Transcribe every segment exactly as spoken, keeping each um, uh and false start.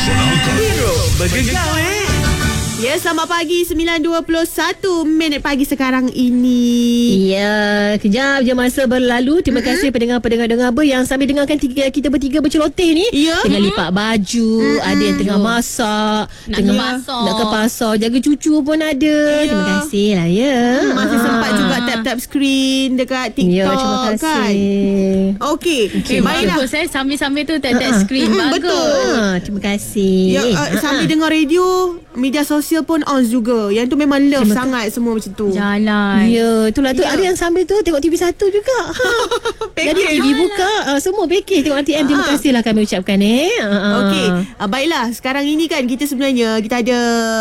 Personalkan. Hero bergegar eh. Ya, selamat pagi. sembilan dua puluh satu minit pagi sekarang ini. Ya, kejap je masa berlalu. Terima mm-hmm. kasih pendengar-pendengar ber yang sambil dengarkan tiga, kita bertiga berceloteh ni. Ya. Tengah lipat baju, mm-hmm. ada yang tengah masak, nak tengah ke pasar, nak ke pasar, jaga cucu pun ada. Ya. Terima kasih lah ya. Hmm, masih sempat juga tap-tap skrin dekat TikTok. Ya, terima kasih. Kan? Okey. Okay, baiklah. Bagus eh, sambil-sambil tu tap-tap uh-huh. skrin. Mm, bagus. Betul. Ha, terima kasih. Ya, uh, sambil dengar radio, media sosial pun on juga. Yang tu memang love Cuma sangat tu. Semua macam tu. Jalan. Ya, itulah tu. Ya. Ada yang sambil tu tengok T V satu juga. Ha. Jadi T V buka, uh, semua package tengok R T M. Terima kasihlah kami ucapkan eh. Uh, Okey. Uh, baiklah, sekarang ini kan kita sebenarnya kita ada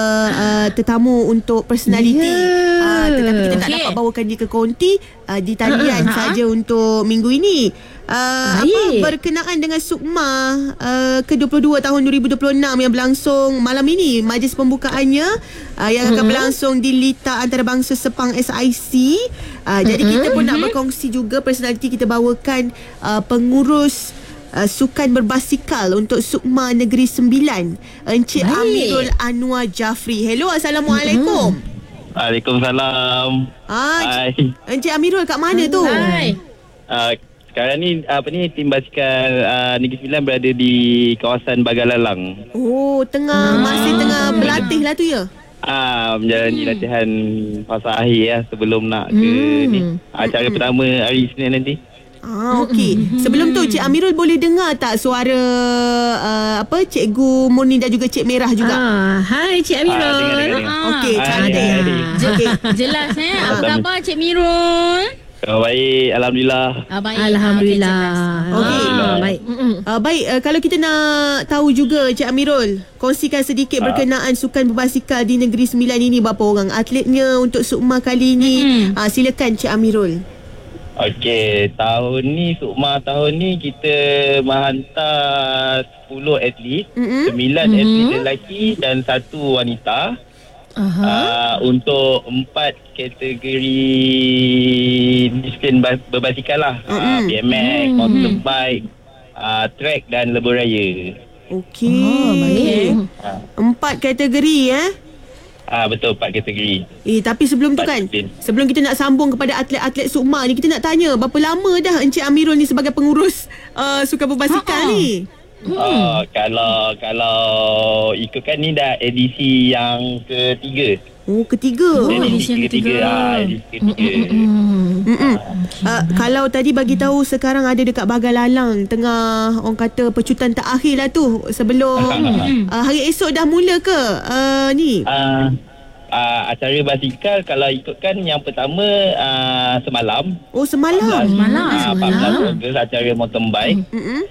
uh, tetamu untuk personality. Yeah. Uh, tetapi kita tak Okay. dapat bawakan dia ke konti uh, di talian uh, saja untuk minggu ini. Uh, apa berkenaan dengan Sukma uh, ke dua puluh dua tahun dua ribu dua puluh enam yang berlangsung malam ini, majlis pembukaannya uh, yang akan berlangsung di Lita Antarabangsa Sepang S I C. Uh, jadi kita pun nak berkongsi juga personality kita bawakan uh, pengurus Uh, sukan berbasikal untuk Sukma Negeri Sembilan, Encik Baik. Amirul Anwar Jafri. Hello, Assalamualaikum. Waalaikumsalam. Ah, Hai. Encik Amirul kat mana tu? Hai. Uh, sekarang ni apa ni tim basikal uh, Negeri Sembilan berada di kawasan Bagalalang. Oh, tengah masih tengah berlatih lah tu ya. Ah, menjalani hmm. latihan fasa akhir ya sebelum nak ke Hmm. ni acara hmm. pertama hari Isnin nanti. Ah, okey. Sebelum tu Cik Amirul boleh dengar tak suara uh, apa Cikgu Murni dan juga Cik Merah juga? Ah, hai Cik Amirul. Ah, dengar, dengar, dengar. Okey, Hai, cantik. hai, hai. Okey. Jelas eh. Apa khabar Cik Mirul? Oh, baik, alhamdulillah. Ah, baik. Alhamdulillah. Okey. Ah, baik. Mm-mm. Uh, baik, uh, kalau kita nak tahu juga Cik Amirul, kongsikan sedikit Ah. berkenaan sukan berbasikal di Negeri Sembilan ini, berapa orang atletnya untuk Sukma kali ini? Mm-hmm. Uh, silakan Cik Amirul. Okey, tahun ni Sukma tahun ni kita menghantar sepuluh atlet, Mm-mm. sembilan Mm-mm. atlet lelaki dan satu wanita. Aha. Uh, untuk empat kategori disiplin bas- berbasikal lah. uh, B M X, mountain bike, uh, track dan lebuh raya. Okey. Oh, baik. uh, Empat kategori eh. uh, Betul, empat kategori. Eh, tapi sebelum tu Empat kan, disiplin. sebelum kita nak sambung kepada atlet-atlet Sukma ni, kita nak tanya berapa lama dah Encik Amirul ni sebagai pengurus uh, sukan berbasikal ni? Hmm. Uh, kalau kalau ikutkan ni dah edisi yang ketiga. Oh, ketiga. Oh, edisi edisi yang ketiga. ketiga. Ah, edisi ketiga. Mm-mm. Uh, kalau tadi bagi tahu sekarang ada dekat Bagalalang tengah orang kata pecutan terakhir lah tu sebelum uh, hari esok dah mula ke uh, ni? Uh, uh, acara basikal kalau ikutkan yang pertama uh, semalam. Oh, semalam. Semalam. Uh, empat belas Ogos acara mountain bike. Mm-mm.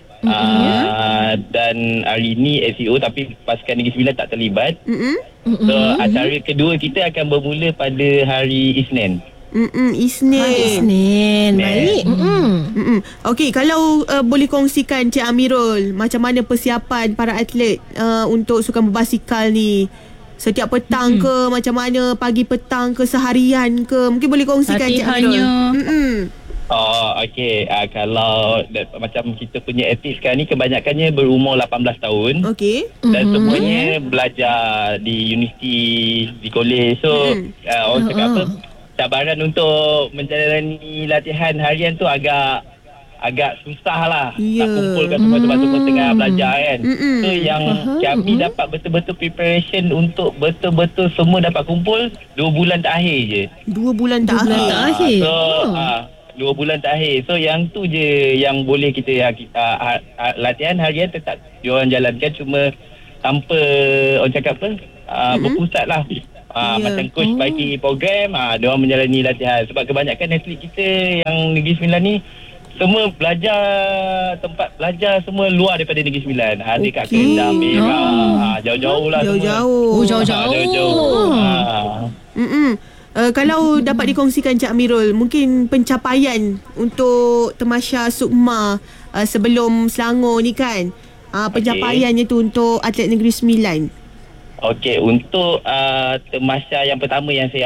Uh, dan hari ni S E O tapi pasukan Negeri Sembilan tak terlibat. Mm-mm. So acara kedua kita akan bermula pada hari Isnin. Mm-mm. Isnin. Isnin. Baik. Mm-mm. Mm-mm. Okey, kalau uh, boleh kongsikan Cik Amirul macam mana persiapan para atlet uh, untuk sukan berbasikal ni? Setiap petang ke, macam mana pagi petang ke, seharian ke? Mungkin boleh kongsikan Cik Amirul. Latihannya. Mm-mm. Oh, okey. Uh, kalau da, macam kita punya atlet sekarang ni kebanyakannya berumur lapan belas tahun. Okey. Dan semuanya belajar di universiti, di kolej. So, Mm. uh, orang cakap apa? Cabaran untuk menjalani latihan harian tu agak agak susah lah. Ya. Nak kumpulkan semua semua tengah belajar kan. Mm-mm. So, yang kami dapat betul-betul preparation untuk betul-betul semua dapat kumpul dua bulan terakhir je. Dua bulan Dua bulan terakhir. terakhir. So, Oh. ah, dua bulan terakhir. So, yang tu je yang boleh kita uh, uh, uh, latihan harian tetap diorang jalankan cuma tanpa orang cakap apa? Uh, berpusat lah. Uh, Ya. Macam coach bagi program, uh, diorang menjalani latihan. Sebab kebanyakan atlet kita yang Negeri Sembilan ni semua belajar, tempat belajar semua luar daripada Negeri Sembilan. Ada kat Okey. Kedah, Perak, ah, jauh-jauh lah semua. Jauh-jauh. Oh, jauh-jauh. Ah, jauh-jauh. Ah. Mm-mm. Uh, kalau dapat dikongsikan Cik Amirul, mungkin pencapaian untuk Temasya Sukma uh, sebelum Selangor ni kan, uh, pencapaiannya tu untuk atlet Negeri Sembilan. Okey, untuk uh, Temasya yang pertama yang saya